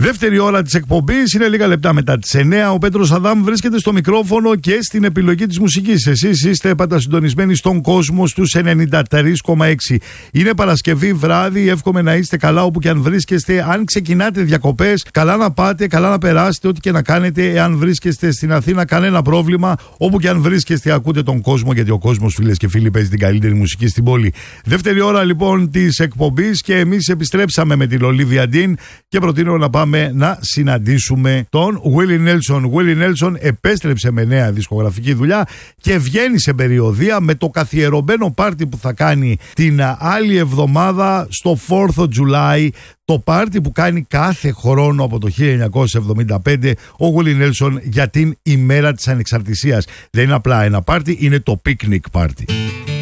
Δεύτερη ώρα της εκπομπής είναι λίγα λεπτά μετά τις 9. Ο Πέτρος Αδάμ βρίσκεται στο μικρόφωνο και στην επιλογή της μουσικής. Εσείς είστε πατασυντονισμένοι στον κόσμο στους 93,6. Είναι Παρασκευή βράδυ. Εύχομαι να είστε καλά όπου και αν βρίσκεστε. Αν ξεκινάτε διακοπές, καλά να πάτε, καλά να περάσετε, ό,τι και να κάνετε. Εάν βρίσκεστε στην Αθήνα, κανένα πρόβλημα. Όπου και αν βρίσκεστε, ακούτε τον κόσμο, γιατί ο κόσμος, φίλες και φίλοι, παίζει την καλύτερη μουσική στην πόλη. Δεύτερη ώρα λοιπόν της εκπομπής και εμείς επιστρέψαμε με την Ολίβια Ντίν και προτείνω να πάμε να συναντήσουμε τον Willie Nelson. Willie Nelson επέστρεψε με νέα δισκογραφική δουλειά και βγαίνει σε περιοδεία με το καθιερωμένο πάρτι που θα κάνει την άλλη εβδομάδα στο 4th of July. Το πάρτι που κάνει κάθε χρόνο από το 1975 ο Willie Nelson για την ημέρα της ανεξαρτησίας. Δεν είναι απλά ένα πάρτι, είναι το picnic πάρτι.